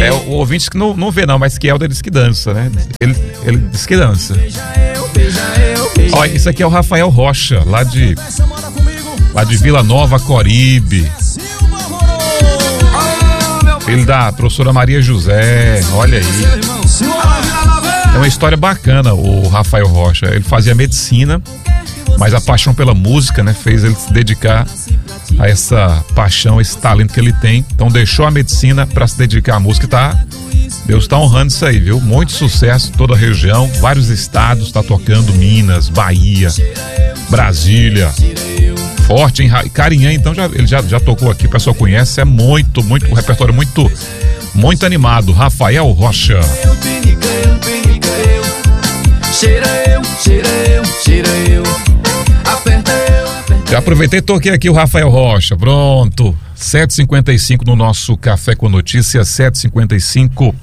o ouvinte que não vê não, mas que Helder diz que dança, né? Ele diz que dança. Ó, isso aqui é o Rafael Rocha, lá de Vila Nova, Coribe. Filho da professora Maria José, olha aí. É uma história bacana o Rafael Rocha. Ele fazia medicina, mas a paixão pela música, né, fez ele se dedicar a essa paixão, esse talento que ele tem. Então deixou a medicina para se dedicar à música, tá? Deus tá honrando isso aí, viu? Muito sucesso, toda a região, vários estados tá tocando, Minas, Bahia, Brasília. Forte em Carinhã, então ele já tocou aqui, o pessoal conhece, é muito, um repertório muito animado. Rafael Rocha. Já aproveitei e toquei aqui o Rafael Rocha, pronto. 7h55 no nosso Café com Notícias, 7h55.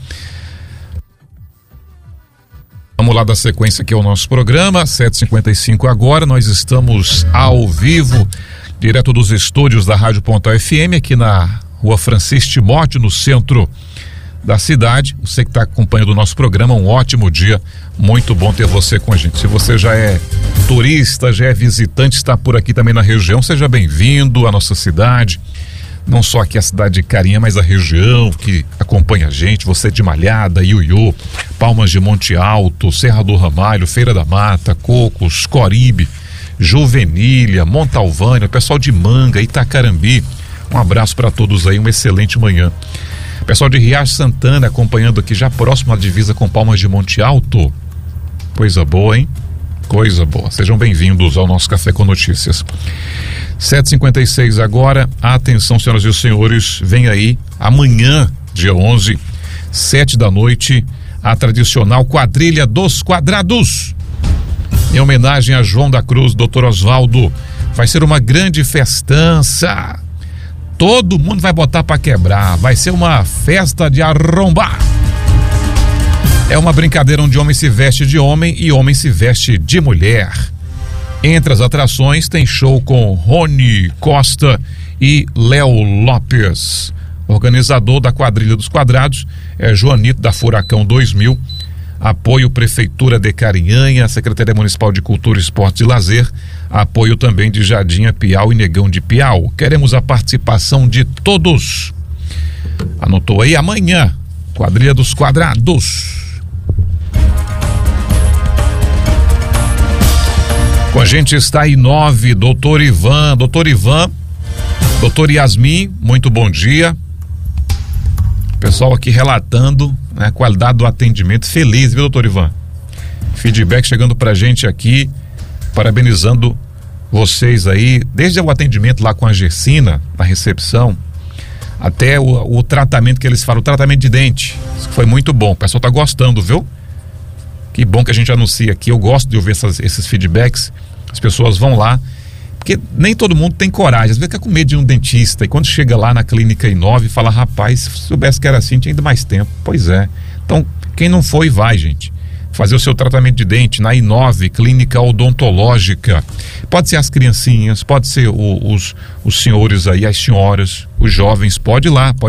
Vamos lá dar sequência aqui ao nosso programa, 7h55 agora, nós estamos ao vivo, direto dos estúdios da Rádio Pontal FM, aqui na Rua Francisco Timóteo, no centro da cidade. Você que está acompanhando o nosso programa, um ótimo dia, muito bom ter você com a gente. Se você já é turista, já é visitante, está por aqui também na região, seja bem-vindo à nossa cidade. Não só aqui a cidade de Carinhã, mas a região que acompanha a gente, você de Malhada, Iuiú, Palmas de Monte Alto, Serra do Ramalho, Feira da Mata, Cocos, Coribe, Juvenília, Montalvânia, o pessoal de Manga, Itacarambi. Um abraço para todos aí, uma excelente manhã. Pessoal de Riacho Santana acompanhando aqui, já próximo à divisa com Palmas de Monte Alto. Coisa boa, hein? Coisa boa. Sejam bem-vindos ao nosso Café com Notícias. 7h56 agora. Atenção, senhoras e senhores, vem aí amanhã, dia 11, 7 da noite, a tradicional Quadrilha dos Quadrados. Em homenagem a João da Cruz, Dr. Osvaldo. Vai ser uma grande festança. Todo mundo vai botar pra quebrar. Vai ser uma festa de arrombar. É uma brincadeira onde homem se veste de homem e homem se veste de mulher. Entre as atrações tem show com Rony Costa e Léo Lopes. Organizador da Quadrilha dos Quadrados é Joanito da Furacão 2000. Apoio Prefeitura de Carinhanha, Secretaria Municipal de Cultura, Esporte e Lazer. Apoio também de Jardinha Piau e Negão de Piau. Queremos a participação de todos. Anotou aí? Amanhã, Quadrilha dos Quadrados. Com a gente está I9, doutor Ivan, doutor Yasmin, muito bom dia. Pessoal aqui relatando, né, a qualidade do atendimento, feliz, viu, doutor Ivan? Feedback chegando pra gente aqui, parabenizando vocês aí, desde o atendimento lá com a Gersina, na recepção, até o tratamento que eles falam, o tratamento de dente, isso foi muito bom, o pessoal tá gostando, viu? Que bom que a gente anuncia aqui, eu gosto de ouvir esses feedbacks, as pessoas vão lá, porque nem todo mundo tem coragem, às vezes fica com medo de um dentista, e quando chega lá na clínica I9, fala, rapaz, se soubesse que era assim, tinha ainda mais tempo. Pois é, então quem não foi, vai, gente, fazer o seu tratamento de dente na I9, clínica odontológica. Pode ser as criancinhas, pode ser os senhores aí, as senhoras, os jovens, pode ir lá.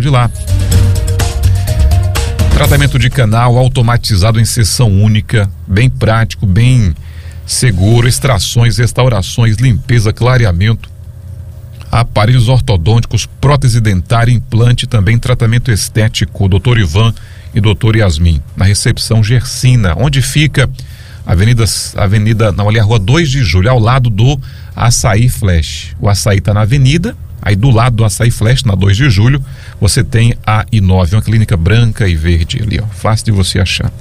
Tratamento de canal automatizado em sessão única, bem prático, bem seguro, extrações, restaurações, limpeza, clareamento, aparelhos ortodônticos, prótese dentária, implante, também tratamento estético, doutor Ivan e doutor Yasmin, na recepção Gersina, onde fica a Rua 2 de Julho, ao lado do Açaí Flash. O Açaí está na avenida, aí do lado do Açaí Flash, na 2 de Julho, você tem a I9, uma clínica branca e verde ali, ó, fácil de você achar.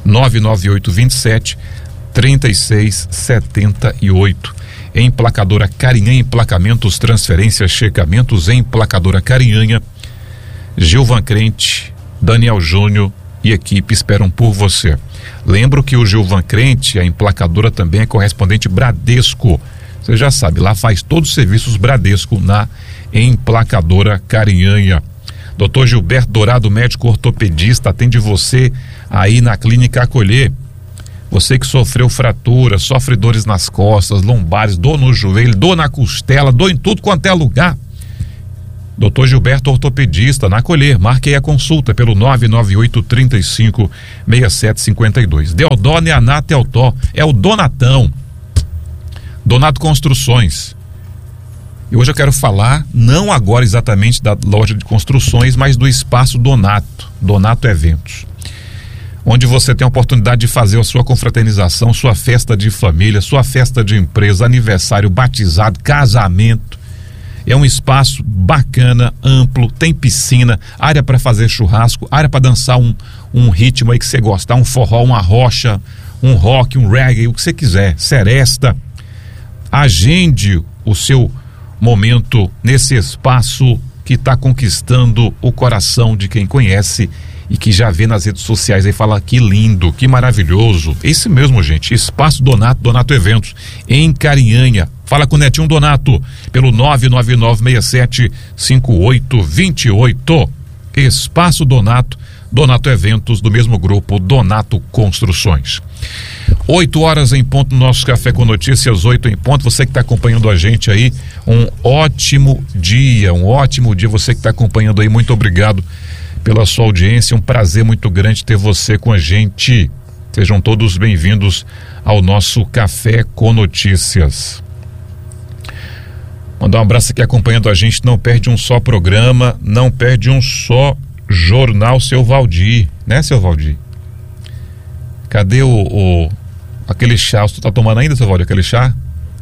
99827-3678. Emplacadora Carinhanha, emplacamentos, transferências, checamentos, emplacadora Carinhanha. Gilvan Crente, Daniel Júnior e equipe esperam por você. Lembro que o Gilvan Crente, a emplacadora, também é correspondente Bradesco. Você já sabe, lá faz todos os serviços Bradesco na emplacadora Carinhanha. Dr. Gilberto Dourado, médico ortopedista, atende você aí na Clínica Acolher. Você que sofreu fratura, sofre dores nas costas, lombares, dor no joelho, dor na costela, dor em tudo quanto é lugar. Dr. Gilberto Ortopedista, na Colher. Marque aí a consulta pelo 998-35-6752. Deodó Neanato Teotó, é o Donatão. Donato Construções. E hoje eu quero falar, não agora exatamente da loja de construções, mas do espaço Donato Eventos. Onde você tem a oportunidade de fazer a sua confraternização, sua festa de família, sua festa de empresa, aniversário, batizado, casamento. É um espaço bacana, amplo, tem piscina, área para fazer churrasco, área para dançar um ritmo aí que você gostar, um forró, uma rocha, um rock, um reggae, o que você quiser, seresta. Agende o seu momento nesse espaço que está conquistando o coração de quem conhece e que já vê nas redes sociais aí, fala que lindo, que maravilhoso. Esse mesmo, gente, Espaço Donato Eventos, em Carinhanha. Fala com o Netinho Donato pelo 999675828. Espaço Donato Eventos, do mesmo grupo Donato Construções. 8 horas em ponto no nosso Café com Notícias, 8 em ponto. Você que está acompanhando a gente aí, um ótimo dia. Você que está acompanhando aí, muito obrigado pela sua audiência. Um prazer muito grande ter você com a gente. Sejam todos bem-vindos ao nosso Café com Notícias. Mandar um abraço aqui acompanhando a gente. Não perde um só programa, não perde um só jornal, seu Valdir, né, seu Valdir? Cadê aquele chá? Você tá tomando ainda, seu Valdir, aquele chá?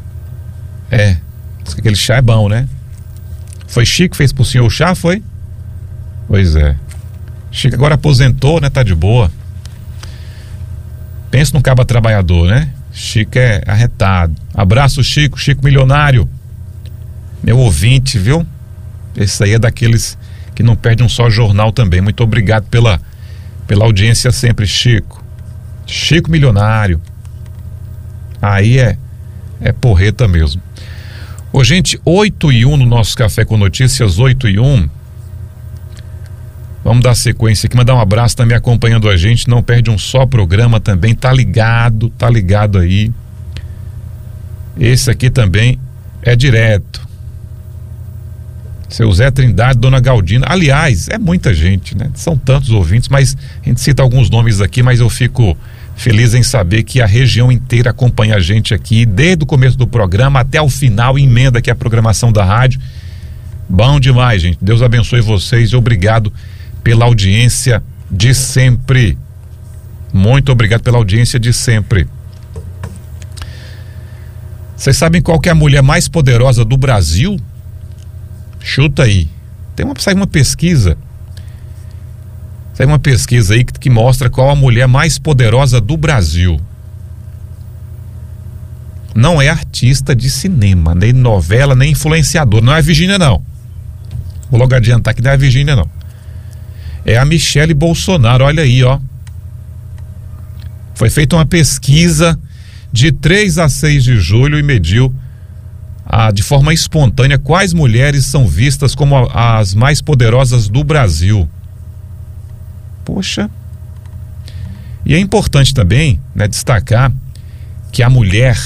Aquele chá é bom, né? Foi Chico que fez pro senhor o chá, foi? Pois é. Chico agora aposentou, né? Tá de boa. Pensa no cabo trabalhador, né? Chico é arretado. Abraço, Chico milionário. Meu ouvinte, viu? Esse aí é daqueles que não perde um só jornal também. Muito obrigado pela audiência sempre, Chico milionário. Aí é porreta mesmo. Ô, gente, 8:01 no nosso Café com Notícias, 8:01. Vamos dar sequência aqui, mandar um abraço também acompanhando a gente, não perde um só programa também, tá ligado aí. Esse aqui também é direto. Seu Zé Trindade, Dona Galdina, aliás, é muita gente, né? São tantos ouvintes, mas a gente cita alguns nomes aqui, mas eu fico feliz em saber que a região inteira acompanha a gente aqui, desde o começo do programa até o final, emenda aqui a programação da rádio. Bom demais, gente. Deus abençoe vocês e obrigado pela audiência de sempre. Muito obrigado pela audiência de sempre. Vocês sabem qual que é a mulher mais poderosa do Brasil? Chuta aí. Sai uma pesquisa aí que mostra qual a mulher mais poderosa do Brasil. Não é artista de cinema, nem novela, nem influenciador. Não é a Virgínia, não. Vou logo adiantar que não é a Virgínia, não. É a Michele Bolsonaro. Olha aí, ó. Foi feita uma pesquisa de 3 a 6 de julho e mediu de forma espontânea quais mulheres são vistas como as mais poderosas do Brasil. Poxa. E é importante também, né, destacar que a mulher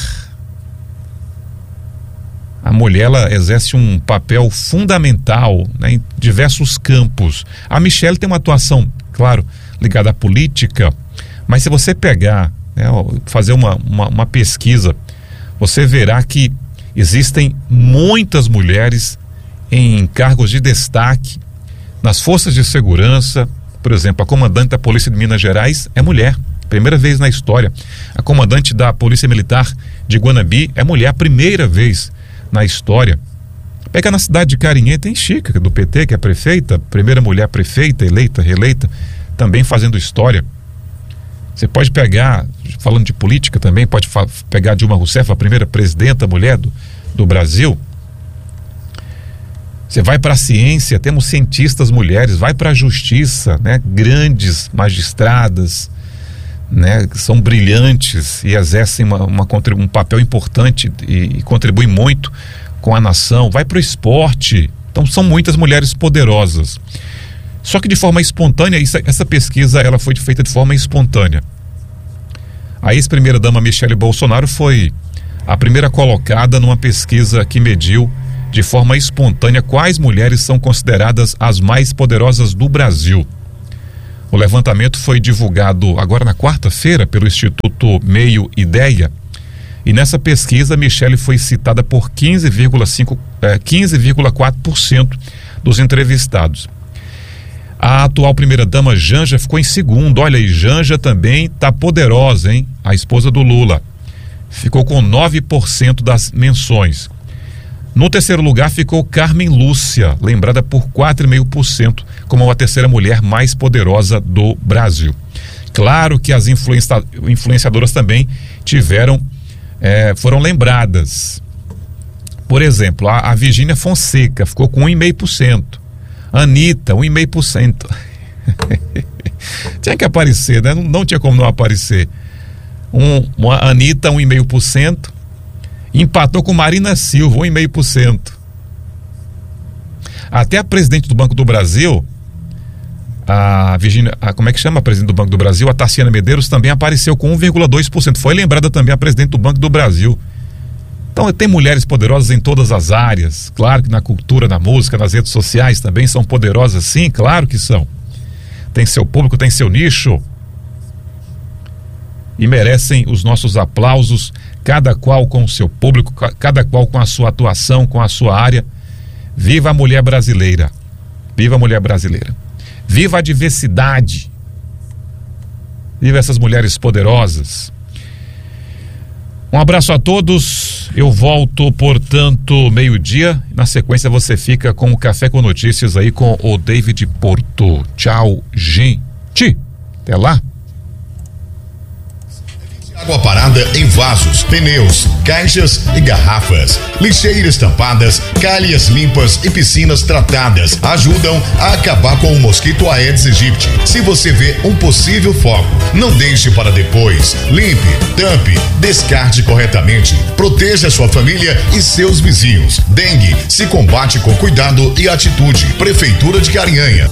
ela exerce um papel fundamental, né, em diversos campos. A Michele tem uma atuação, claro, ligada à política, mas se você pegar, né, fazer uma pesquisa, você verá que existem muitas mulheres em cargos de destaque nas forças de segurança. Por exemplo, a comandante da Polícia de Minas Gerais é mulher, primeira vez na história. A comandante da Polícia Militar de Guanabi é mulher, primeira vez na história. Pega na cidade de Carinhanha, tem Chica, do PT, que é prefeita, primeira mulher prefeita, eleita, reeleita, também fazendo história. Você pode pegar, falando de política também, pode pegar Dilma Rousseff, a primeira presidenta mulher do Brasil. Você vai para a ciência, temos cientistas mulheres, vai para a justiça, né? Grandes magistradas, né? Que são brilhantes e exercem um papel importante e contribuem muito com a nação. Vai para o esporte. Então são muitas mulheres poderosas. Só que de forma espontânea, essa pesquisa ela foi feita de forma espontânea. A ex-primeira-dama Michele Bolsonaro foi a primeira colocada numa pesquisa que mediu de forma espontânea quais mulheres são consideradas as mais poderosas do Brasil. O levantamento foi divulgado agora na quarta-feira pelo Instituto Meio Ideia, e nessa pesquisa Michele foi citada por 15,4% dos entrevistados. A atual primeira-dama Janja ficou em segundo. Olha aí, Janja também tá poderosa, hein? A esposa do Lula. Ficou com 9% das menções. No terceiro lugar ficou Carmen Lúcia, lembrada por 4,5% como a terceira mulher mais poderosa do Brasil. Claro que as influenciadoras também foram lembradas. Por exemplo, a Virgínia Fonseca ficou com 1,5%. Anitta, 1,5%. Tinha que aparecer, né? Não tinha como não aparecer. Uma Anitta, 1,5%. Empatou com Marina Silva, 1,5%. Até a presidente do Banco do Brasil, a Virgínia, como é que chama a presidente do Banco do Brasil? A Tarciana Medeiros também apareceu com 1,2%. Foi lembrada também a presidente do Banco do Brasil. Então tem mulheres poderosas em todas as áreas. Claro que na cultura, na música, nas redes sociais também são poderosas, sim, claro que são. Tem seu público, tem seu nicho. E merecem os nossos aplausos, cada qual com o seu público, cada qual com a sua atuação, com a sua área. Viva a mulher brasileira. Viva a mulher brasileira. Viva a diversidade. Viva essas mulheres poderosas. Um abraço a todos. Eu volto, portanto, meio-dia. Na sequência você fica com o Café com Notícias aí com o David Porto. Tchau, gente. Até lá. Água parada em vasos, pneus, caixas e garrafas, lixeiras tampadas, calhas limpas e piscinas tratadas ajudam a acabar com o mosquito Aedes aegypti. Se você vê um possível foco, não deixe para depois. Limpe, tampe, descarte corretamente. Proteja sua família e seus vizinhos. Dengue se combate com cuidado e atitude. Prefeitura de Carinhanha.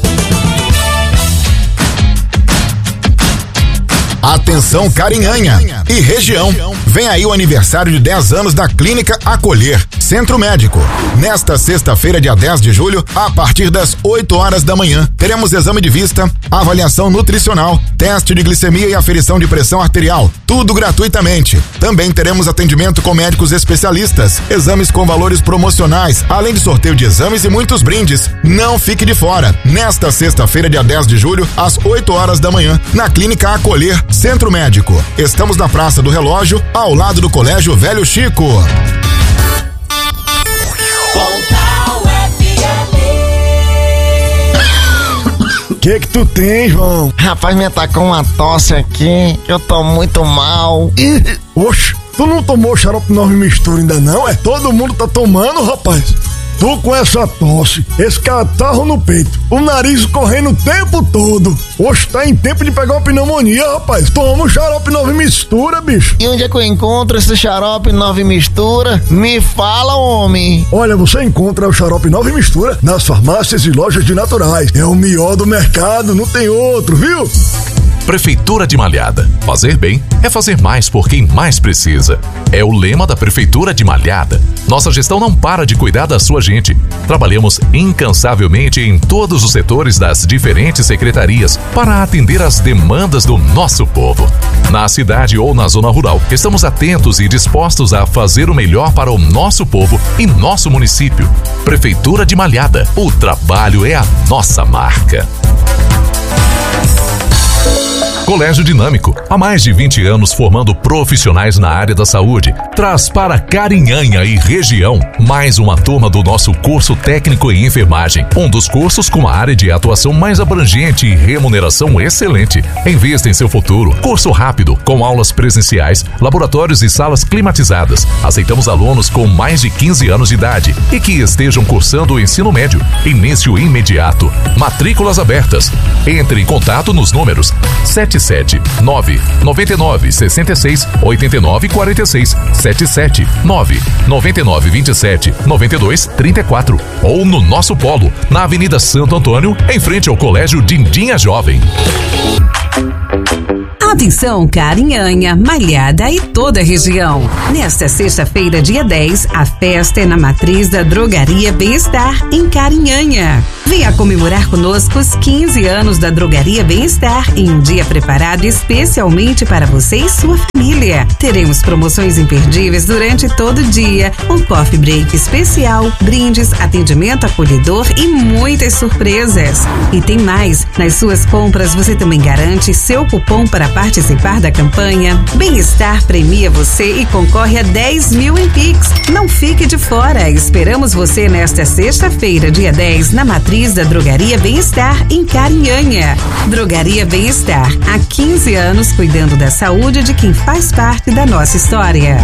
Atenção Carinhanha e região. Vem aí o aniversário de 10 anos da Clínica Acolher, Centro Médico. Nesta sexta-feira, dia 10 de julho, a partir das 8 horas da manhã, teremos exame de vista, avaliação nutricional, teste de glicemia e aferição de pressão arterial. Tudo gratuitamente. Também teremos atendimento com médicos especialistas, exames com valores promocionais, além de sorteio de exames e muitos brindes. Não fique de fora. Nesta sexta-feira, dia 10 de julho, às 8 horas da manhã, na Clínica Acolher, Centro Médico. Estamos na Praça do Relógio, ao lado do Colégio Velho Chico. Que tu tem, João? Rapaz, me atacou uma tosse aqui, eu tô muito mal. Oxe, tu não tomou xarope 9 mistura ainda não? Todo mundo tá tomando, rapaz. Tu com essa tosse, esse catarro no peito, o nariz correndo o tempo todo. Oxe, tá em tempo de pegar uma pneumonia, rapaz. Toma um xarope 9 mistura, bicho. E onde é que eu encontro esse xarope 9 mistura? Me fala, homem. Olha, você encontra o xarope 9 mistura nas farmácias e lojas de naturais. É o melhor do mercado, não tem outro, viu? Prefeitura de Malhada. Fazer bem é fazer mais por quem mais precisa. É o lema da Prefeitura de Malhada. Nossa gestão não para de cuidar da sua gente. Trabalhamos incansavelmente em todos os setores das diferentes secretarias para atender às demandas do nosso povo. Na cidade ou na zona rural, estamos atentos e dispostos a fazer o melhor para o nosso povo e nosso município. Prefeitura de Malhada. O trabalho é a nossa marca. Colégio Dinâmico, há mais de 20 anos formando profissionais na área da saúde, traz para Carinhanha e região mais uma turma do nosso curso técnico em enfermagem, um dos cursos com a área de atuação mais abrangente e remuneração excelente. Invista em seu futuro. Curso rápido, com aulas presenciais, laboratórios e salas climatizadas. Aceitamos alunos com mais de 15 anos de idade e que estejam cursando o ensino médio. Início imediato. Matrículas abertas. Entre em contato nos números 779-99-66-89-46, 779-99-27-92-34 ou no nosso polo, na Avenida Santo Antônio, em frente ao Colégio Dindinha Jovem. Atenção, Carinhanha, Malhada e toda a região. Nesta sexta-feira, dia 10, a festa é na matriz da Drogaria Bem-Estar, em Carinhanha. Venha comemorar conosco os 15 anos da Drogaria Bem-Estar em um dia preparado especialmente para você e sua família. Teremos promoções imperdíveis durante todo o dia, um coffee break especial, brindes, atendimento acolhedor e muitas surpresas. E tem mais, nas suas compras você também garante seu cupom para participar da campanha. Bem-Estar premia você e concorre a 10 mil em Pix. Não fique de fora, esperamos você nesta sexta-feira, dia 10, na matriz da Drogaria Bem-Estar, em Carinhanha. Drogaria Bem-Estar, há 15 anos cuidando da saúde de quem faz parte da nossa história.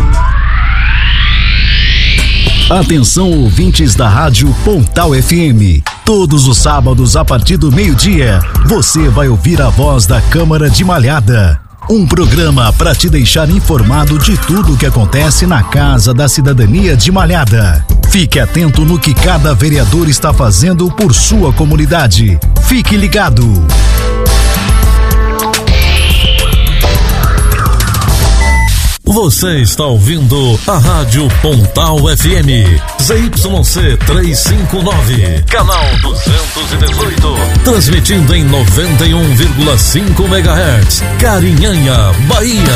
Atenção, ouvintes da Rádio Pontal FM. Todos os sábados, a partir do meio-dia, você vai ouvir a voz da Câmara de Malhada. Um programa para te deixar informado de tudo o que acontece na Casa da Cidadania de Malhada. Fique atento no que cada vereador está fazendo por sua comunidade. Fique ligado. Você está ouvindo a Rádio Pontal FM, ZYC 359, canal 218, transmitindo em 91,5 MHz, Carinhanha, Bahia.